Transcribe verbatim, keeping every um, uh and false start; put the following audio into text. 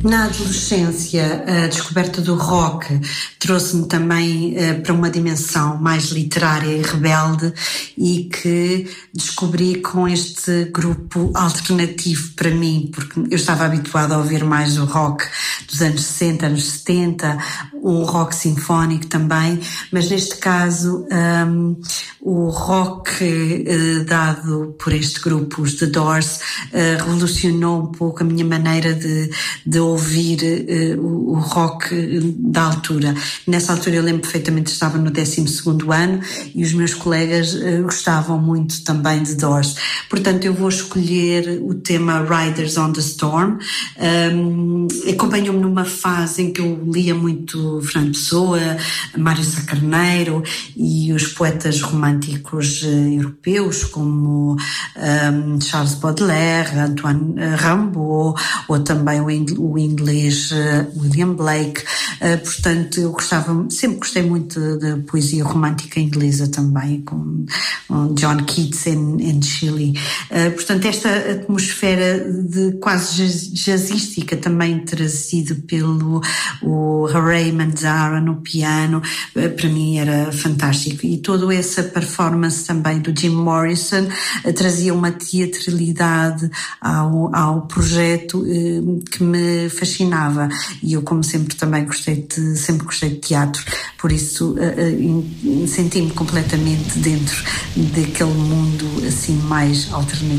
Na adolescência, a descoberta do rock trouxe-me também uh, para uma dimensão mais literária e rebelde, e que descobri com este grupo alternativo para mim, porque eu estava habituada a ouvir mais o rock dos anos sessenta, anos setenta, o rock sinfónico também, mas neste caso um, o rock uh, dado por este grupo, os The Doors, uh, revolucionou um pouco a minha maneira de, de ouvir uh, o, o rock da altura. Nessa altura eu lembro perfeitamente que estava no décimo segundo ano e os meus colegas uh, gostavam muito também de Doors. Portanto, eu vou escolher o tema Riders on the Storm. Um, acompanhou-me numa fase em que eu lia muito Fernando Pessoa, Mário Sá Carneiro e os poetas românticos uh, europeus como um, Charles Baudelaire, Antoine Rimbaud, ou também o, ing- o inglês uh, William Blake. Uh, portanto, eu gostava, sempre gostei muito da poesia romântica inglesa também, com, com John Keats em Chile. Uh, portanto, esta atmosfera de quase jazz, jazzística também trazido pelo o Ray Manzarek no piano, uh, para mim era fantástico. E toda essa performance também do Jim Morrison uh, trazia uma teatralidade ao, ao projeto uh, que me fascinava. E eu, como sempre, também gostei de, sempre gostei de teatro, por isso uh, uh, senti-me completamente dentro daquele mundo assim mais alternativo.